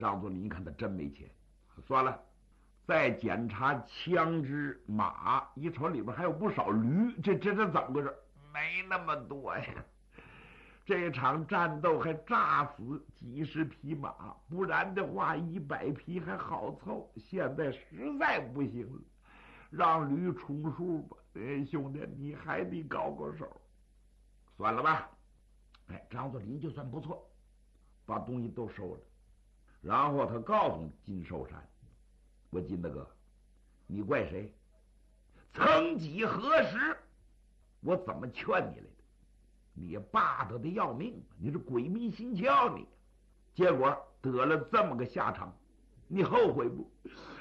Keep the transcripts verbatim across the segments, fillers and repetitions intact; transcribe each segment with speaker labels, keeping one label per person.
Speaker 1: 张作霖一看他真没钱，算了，再检查枪支马，一瞅里边还有不少驴，这这这怎么回事？没那么多呀。这场战斗还炸死几十匹马，不然的话一百匹还好凑，现在实在不行了，让驴充数吧。哎，兄弟，你还得搞个手。算了吧。哎，张作霖就算不错，把东西都收了。然后他告诉金寿山：“我金大哥，你怪谁？曾几何时，我怎么劝你来的？你霸道的要命，你是鬼迷心窍，你结果得了这么个下场，你后悔不？”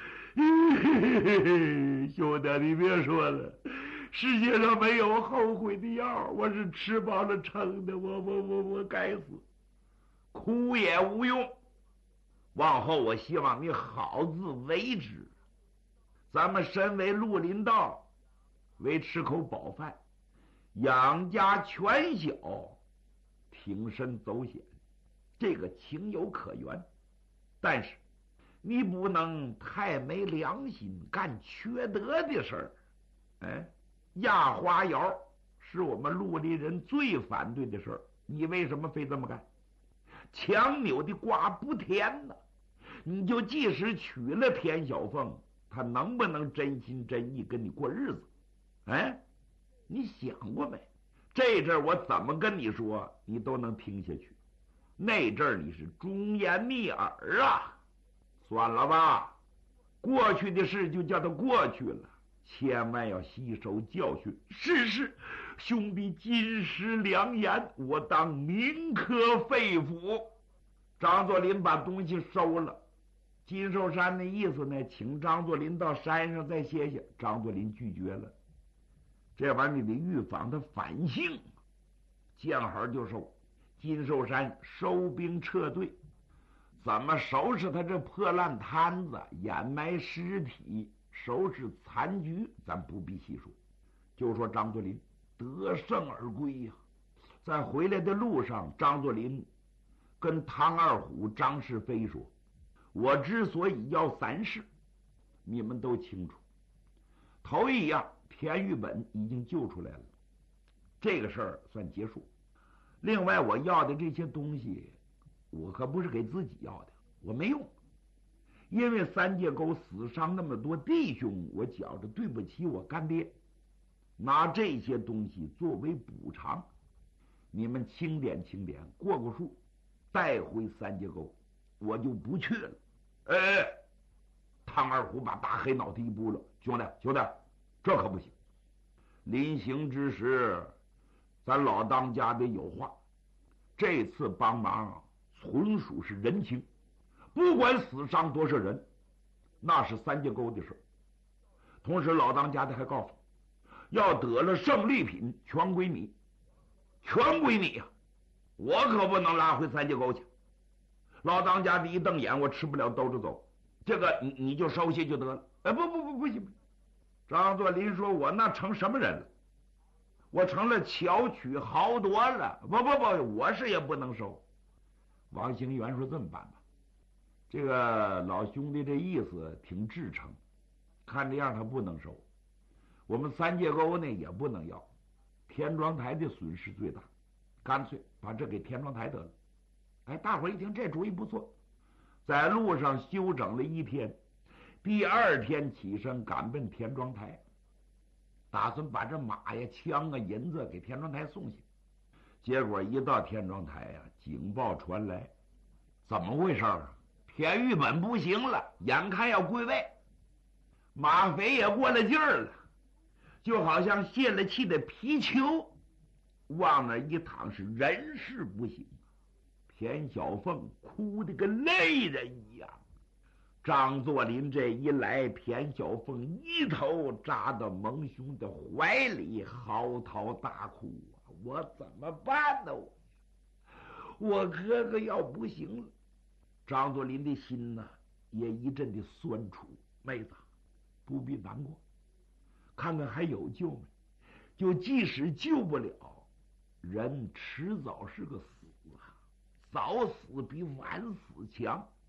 Speaker 1: 兄弟，你别说了，世界上没有后悔的药，我是吃饱了撑的，我我我我该死，哭也无用。往后我希望你好自为之。咱们身为绿林道，为吃口饱饭，养家全小，挺身走险，这个情有可原。但是你不能太没良心，干缺德的事儿。哎，压花窑是我们绿林人最反对的事儿，你为什么非这么干？强扭的瓜不甜呢。你就即使娶了田小凤，他能不能真心真意跟你过日子？哎，你想过没？这阵儿我怎么跟你说，你都能听下去。那阵儿你是忠言逆耳啊。算了吧，过去的事就叫它过去了，千万要吸收教训。是是，兄弟金石良言，我当铭刻肺腑。张作霖把东西收了。金寿山的意思呢，请张作霖到山上再歇歇。张作霖拒绝了，这玩意儿你得预防他反性。见好就收。金寿山收兵撤退，怎么收拾他这破烂摊子，掩埋尸体，收拾残局，咱不必细说。就说张作霖得胜而归呀、啊。在回来的路上，张作霖跟唐二虎、张世飞说：“我之所以要三事，你们都清楚。头一样，田玉本已经救出来了，这个事儿算结束。另外，我要的这些东西，我可不是给自己要的，我没用。因为三界沟死伤那么多弟兄，我觉着对不起我干爹，拿这些东西作为补偿，你们清点清点，过过数，带回三界沟。”我就不去了。哎，唐二虎把大黑脑袋一拨了：“兄弟，兄弟，这可不行！临行之时，咱老当家得有话。这次帮忙纯属是人情，不管死伤多少人，那是三界沟的事。同时，老当家的还告诉，要得了胜利品，全归你，全归你呀、啊！我可不能拉回三界沟去。”老当家的一瞪眼：“我吃不了兜着走，这个你你就收下就得了。”哎，不不不不行！张作霖说：“我那成什么人了？我成了巧取豪夺了。不不不，我是也不能收。”王兴元说：“这么办吧，这个老兄弟这意思挺至诚，看这样他不能收。我们三界沟呢也不能要，田庄台的损失最大，干脆把这给田庄台得了。”哎，大伙一听这主意不错，在路上休整了一天，第二天起身赶奔田庄台，打算把这马呀、枪啊、银子给田庄台送去。结果一到田庄台呀、啊，警报传来，怎么回事啊？田玉本不行了，眼看要归位，马匪也过了劲儿了，就好像泄了气的皮球，往那一躺是人事不行。田小凤哭得跟泪人一样。张作霖这一来，田小凤一头扎到蒙兄的怀里，嚎啕大哭啊！我怎么办呢？我我哥哥要不行了。张作霖的心呢，也一阵的酸楚。妹子，不必难过，看看还有救没？就即使救不了，人迟早是个死啊。早死比晚死强。